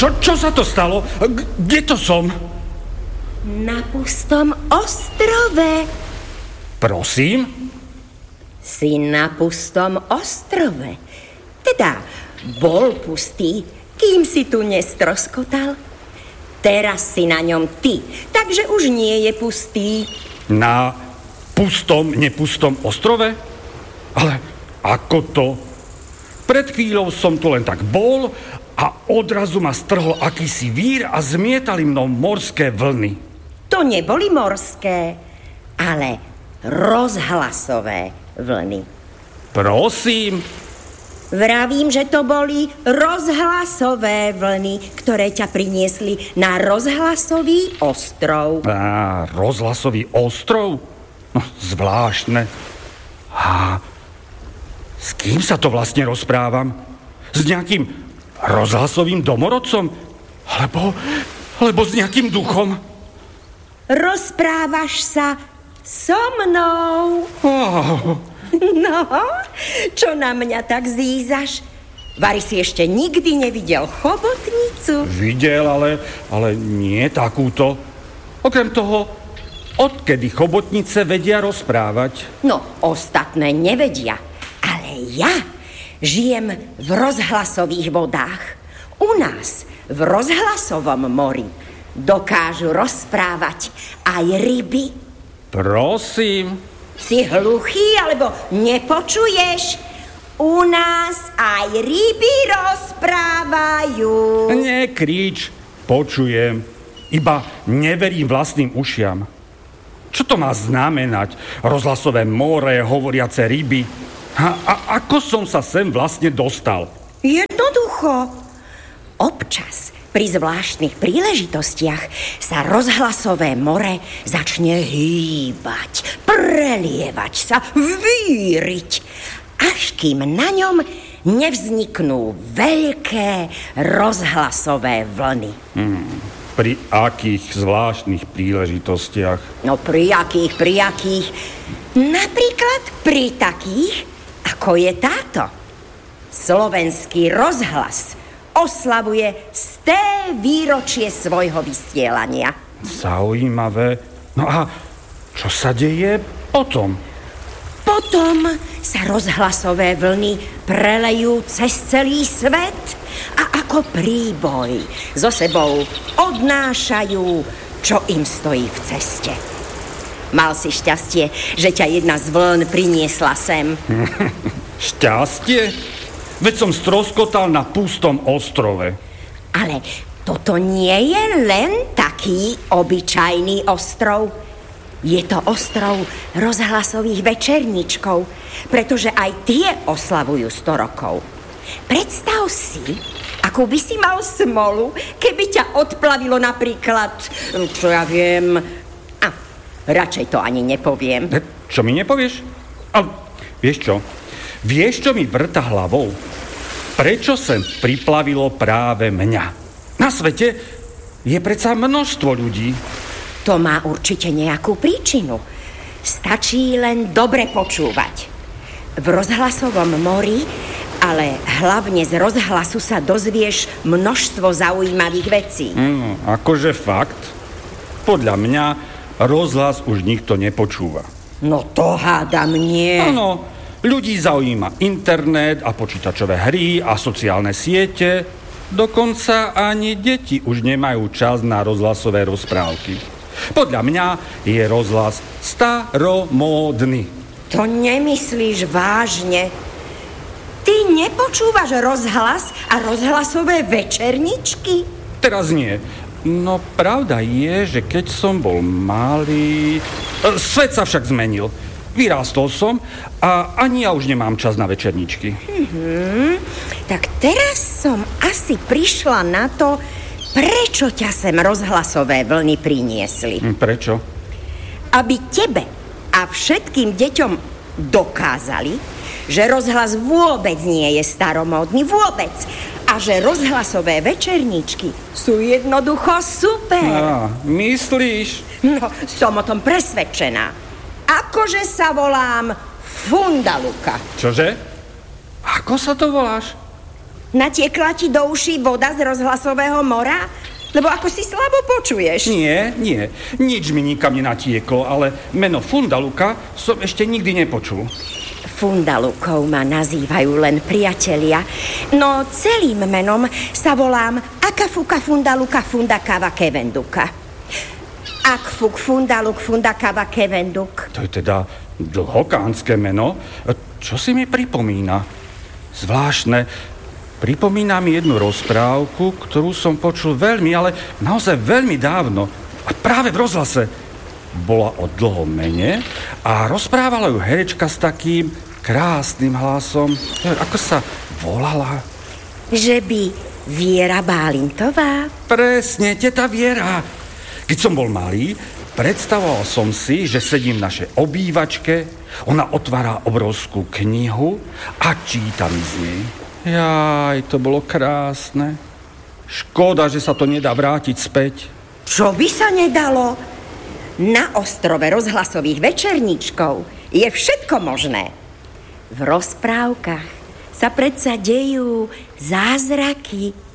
Čo sa to stalo? Kde to som? Na pustom ostrove. Prosím? Si na pustom ostrove. Teda bol pustý, kým si tu nestroskotal. Teraz si na ňom ty, takže už nie je pustý. Na pustom, nepustom ostrove? Ale ako to? Pred chvíľou som tu len tak bol a odrazu ma strhol akýsi vír a zmietali mnou morské vlny. To neboli morské, ale rozhlasové vlny. Prosím? Vravím, že to boli rozhlasové vlny, ktoré ťa priniesli na rozhlasový ostrov. Á, rozhlasový ostrov? No, zvláštne. A s kým sa to vlastne rozprávam? S nejakým rozhlasovým domorodcom? Alebo s nejakým duchom? Rozprávaš sa so mnou. Oh. No, čo na mňa tak zízaš? Vari si ešte nikdy nevidel chobotnicu? Videl, ale nie takúto. Okrem toho, odkedy chobotnice vedia rozprávať? No, ostatné nevedia. Ale ja žijem v rozhlasových vodách. U nás, v rozhlasovom mori, dokážu rozprávať aj ryby. Prosím? Si hluchý, alebo nepočuješ? U nás aj ryby rozprávajú. Nekrič, počujem. Iba neverím vlastným ušiam. Čo to má znamenať? Rozhlasové more, hovoriace ryby. A ako som sa sem vlastne dostal? Jednoducho. Občas pri zvláštnych príležitostiach sa rozhlasové more začne hýbať, prelievať sa, víriť, až kým na ňom nevzniknú veľké rozhlasové vlny. Pri akých zvláštnych príležitostiach? No pri akých? Napríklad pri takých, ako je táto. Slovenský rozhlas oslavuje 100. výročie svojho vysielania. Zaujímavé. No a čo sa deje potom? Potom sa rozhlasové vlny prelejú cez celý svet a ako príboj so sebou odnášajú, čo im stojí v ceste. Mal si šťastie, že ťa jedna z vln priniesla sem. Šťastie? Veď som stroskotal na pustom ostrove. Ale toto nie je len taký obyčajný ostrov. Je to ostrov rozhlasových večerníčkov, pretože aj tie oslavujú 100 rokov. Predstav si, ako by si mal smolu, keby ťa odplavilo napríklad, čo ja viem... radšej to ani nepoviem. Čo mi nepovieš? Vieš čo? Vieš, čo mi vrta hlavou? Prečo sem priplavilo práve mňa? Na svete je predsa množstvo ľudí. To má určite nejakú príčinu. Stačí len dobre počúvať. V rozhlasovom mori, ale hlavne z rozhlasu sa dozvieš množstvo zaujímavých vecí. Akože fakt? Podľa mňa rozhlas už nikto nepočúva. No to hádam nie. Áno, ľudí zaujíma internet a počítačové hry a sociálne siete. Dokonca ani deti už nemajú čas na rozhlasové rozprávky. Podľa mňa je rozhlas staromódny. To nemyslíš vážne? Ty nepočúvaš rozhlas a rozhlasové večerničky? Teraz nie. No pravda je, že keď som bol malý... Svet sa však zmenil. Vyrástol som a ani ja už nemám čas na večerničky. Tak teraz som asi prišla na to, prečo ťa sem rozhlasové vlny priniesli. Prečo? Aby tebe a všetkým deťom dokázali, že rozhlas vôbec nie je staromódny, vôbec. A že rozhlasové večerníčky sú jednoducho super. Myslíš? No, som o tom presvedčená. Akože sa volám Fundaluka. Čože? Ako sa to voláš? Natiekla ti do uší voda z rozhlasového mora? Lebo ako si slabo počuješ. Nie, nič mi nikam nenatieklo, ale meno Fundaluka som ešte nikdy nepočul. Fundalukov ma nazývajú len priatelia, no celým menom sa volám Akafuka Fundaluka Fundakava Kevenduka. Akfuk Fundaluk Fundakava Kevenduk. To je teda dlhokánske meno. Čo si mi pripomína? Zvláštne. Pripomína mi jednu rozprávku, ktorú som počul veľmi, ale naozaj veľmi dávno. A práve v rozhlase. Bola o dlhom mene a rozprávala ju herečka s takým krásnym hlasom. Ako sa volala? Že by Viera Bálintová? Presne, teta Viera. Keď som bol malý, predstavoval som si, že sedím v našej obývačke, ona otvára obrovskú knihu a číta mi z nej. Jaj, to bolo krásne. Škoda, že sa to nedá vrátiť späť. Čo by sa nedalo? Na ostrove rozhlasových večerníčkov je všetko možné. V rozprávkach sa predsa dejú zázraky.